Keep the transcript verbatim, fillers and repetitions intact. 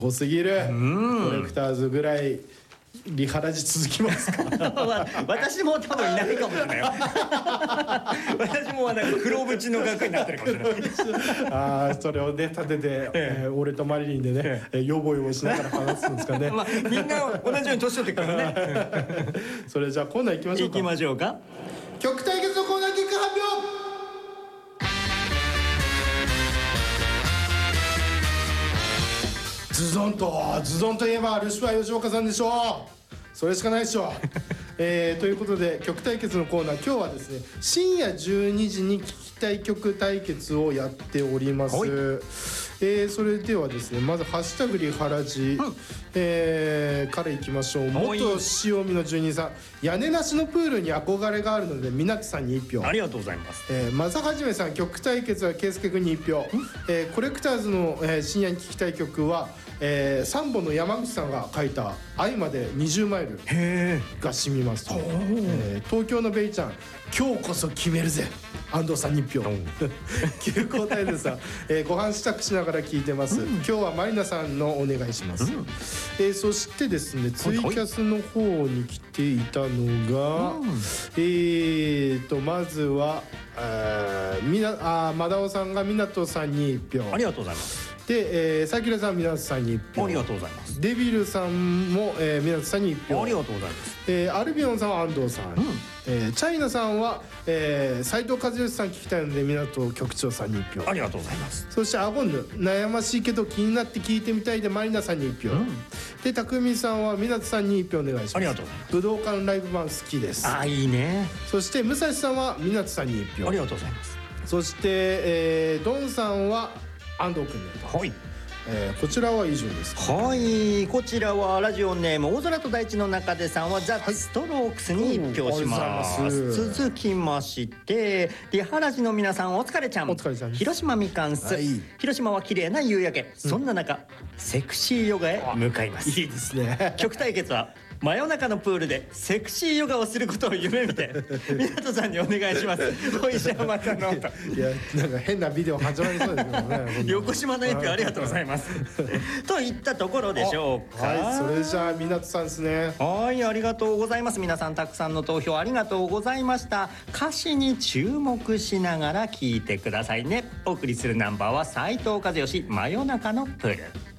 多すぎる。コレクターズぐらいリハラジ続きますか？ 私も多分いないかもしれないよ。私もなんか黒縁の額になってるかもしれない。 ああ、それをね立てて、えー、俺とマリリンでね、えー、ヨボヨボしながら話すんですかね。 まあみんな同じように年取ってくからね。 それじゃあコーナー行きましょうか。 行きましょうか。 曲対決のコーナー結果発表。ズドンとズドンといえばルシファー吉岡さんでしょう。それしかないでしょう。えー、ということで曲対決のコーナー、今日はですね深夜じゅうにじに聴きたい曲対決をやっております。えー、それではですねまずハッシュタグリハラジ、うん、えー、からいきましょう。元塩見の住人さん、屋根なしのプールに憧れがあるのでみなつさんにいち票。 ありがとうございます。 えー、正はじめさん、曲対決は圭介君にいち票。えー、コレクターズの、えー、深夜に聴きたい曲は、えー、サンボの山口さんが書いた「愛までにじゅうマイル」が染みますと。えー、東京のベイちゃん、今日こそ決めるぜ、安藤さんにいち票。急交代でさ、えー、ご飯支度しながら聞いてます、うん、今日はマリナさんのお願いします、うん、えー、そしてですねツイキャスの方に来ていたのが、うん、えーとまずはあみなあマダオさんが湊さんにいち票。 ありがとうございます。 で、えー、サキラさん、湊さんにいち票。 ありがとうございます。 デビルさんも、えー、湊さんにいち票。 ありがとうございます。 えー、アルビオンさんは安藤さん、うん、えー、チャイナさんは、えー、斉藤和義さん聞きたいので湊局長さんにいち票。 ありがとうございます。 そしてアゴンヌ、悩ましいけど気になって聞いてみたいでマリナさんにいち票、うん、で匠さんは湊さんにいち票お願いします。 ありがとうございます。 武道館ライブ版好きです。 あ、いいね。 そして武蔵さんは湊さんにいち票。 ありがとうございます。 そして、えー、ドンさんは安藤君で、はい、えー、こちらは以上です。 はい、こちらはラジオネーム大空と大地の中でさんはザ・ストロークスにいち票します、うん、続きましてリハラジの皆さんお疲れちゃん、 お疲れちゃん。 広島みかんす、はい、広島は綺麗な夕焼け、うん、そんな中セクシーヨガへ向かいます。 いいですね。 曲対決は真夜中のプールでセクシーヨガをすることを夢見て湊さんにお願いします。おいしゃまたの。いや、なんか変なビデオ始まりそうですけどね。 横島の一票ありがとうございます。といったところでしょうか。 はい、それじゃあ湊さんですね。 はい、ありがとうございます。皆さんたくさんの投票ありがとうございました。歌詞に注目しながら聞いてくださいね。お送りするナンバーは斉藤和義、真夜中のプール。